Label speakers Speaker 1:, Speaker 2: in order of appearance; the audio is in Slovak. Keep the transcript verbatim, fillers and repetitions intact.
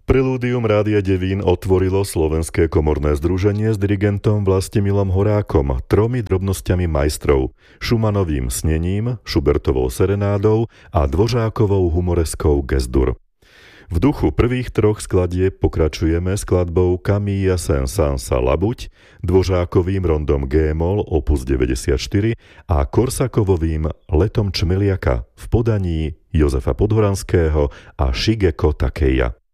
Speaker 1: Prelúdium Rádia Devín otvorilo Slovenské komorné združenie s dirigentom Vlastimilom Horákom, tromi drobnosťami majstrov, Schumannovým snením, Schubertovou serenádou a Dvořákovou humoreskou Gesdur. V duchu prvých troch skladieb pokračujeme skladbou Camilla Saint-Sansa Labuť, Dvořákovým rondom G-moll opus deväťdesiatštyri a Korsakovovým Letom čmeliaka v podaní Jozefa Podhoranského a Shigeko Takeia.